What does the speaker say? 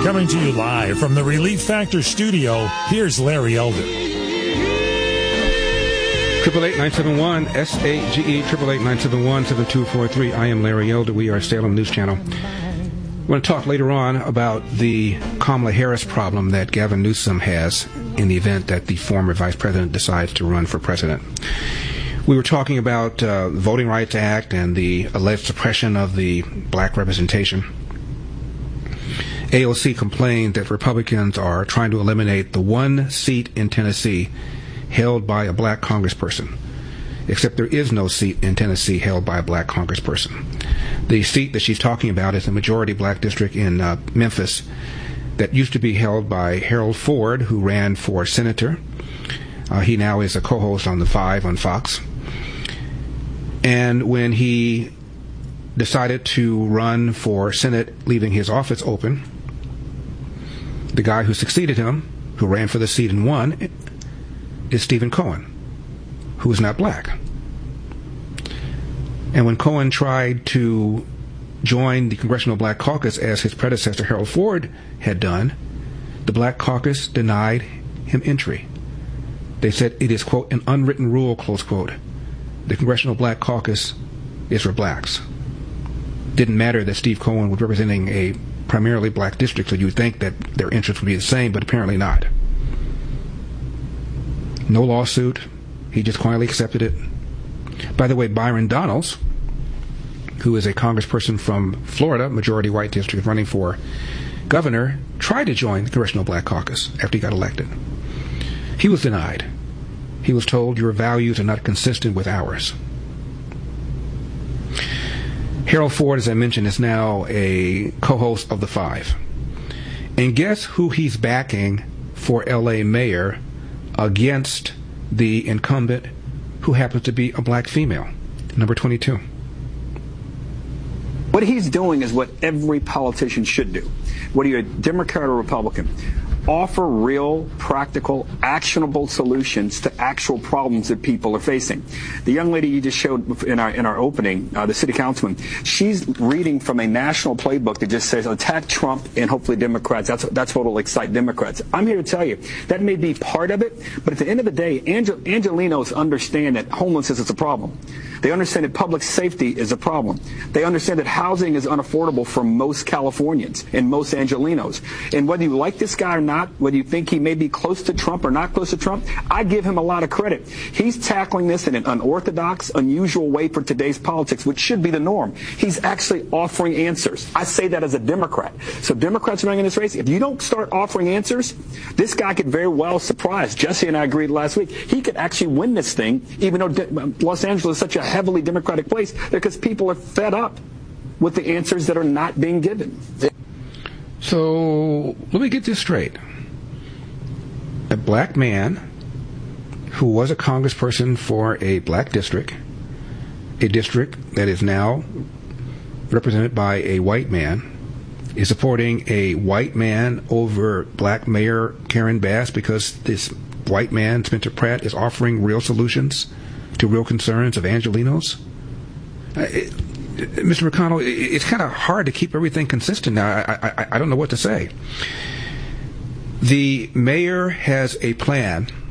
Coming to you live from the Relief Factor studio, here's Larry Elder. 888-971 SAGE 888-971-7243. I am Larry Elder. We are Salem News Channel. We're going to talk later on about the Kamala Harris problem that Gavin Newsom has in the event that the former vice president decides to run for president. We were talking about the Voting Rights Act and the alleged suppression of the black representation. AOC complained that Republicans are trying to eliminate the one seat in Tennessee held by a black congressperson, except there is no seat in Tennessee held by a black congressperson. The seat that she's talking about is the majority black district in Memphis that used to be held by Harold Ford, who ran for senator. He now is a co-host on The Five on Fox. And when he decided to run for Senate, leaving his office open, the guy who succeeded him, who ran for the seat and won, is Stephen Cohen, who is not black. And when Cohen tried to join the Congressional Black Caucus, as his predecessor Harold Ford had done, the Black Caucus denied him entry. They said it is, quote, an unwritten rule, close quote. The Congressional Black Caucus is for blacks. Didn't matter that Steve Cohen was representing a primarily black district, so you'd think that their interests would be the same, but apparently not. No lawsuit. He just quietly accepted it. By the way, Byron Donalds, who is a congressperson from Florida, majority white district, running for governor, tried to join the Congressional Black Caucus after he got elected. He was denied. He was told, your values are not consistent with ours. Harold Ford, as I mentioned, is now a co-host of The Five. And guess who he's backing for L.A. mayor against the incumbent, who happens to be a black female, number 22. What he's doing is what every politician should do, whether you're a Democrat or Republican. Offer real, practical, actionable solutions to actual problems that people are facing. The young lady you just showed in our opening, the city councilman, she's reading from a national playbook that just says attack Trump and hopefully Democrats. That's what will excite Democrats. I'm here to tell you that may be part of it, but at the end of the day, Angelenos understand that homelessness is a problem. They understand that public safety is a problem. They understand that housing is unaffordable for most Californians and most Angelenos. And whether you like this guy or not, whether you think he may be close to Trump or not close to Trump, I give him a lot of credit. He's tackling this in an unorthodox, unusual way for today's politics, which should be the norm. He's actually offering answers. I say that as a Democrat. So Democrats running in this race, if you don't start offering answers, this guy could very well surprise. Jesse and I agreed last week. He could actually win this thing, even though Los Angeles is such a heavily Democratic place, because people are fed up with the answers that are not being given. So let me get this straight. A black man who was a congressperson for a black district, a district that is now represented by a white man, is supporting a white man over black Mayor Karen Bass because this white man, Spencer Pratt, is offering real solutions to real concerns of Angelenos. Mr. McConnell, it's kind of hard to keep everything consistent now. I don't know what to say. The mayor has a plan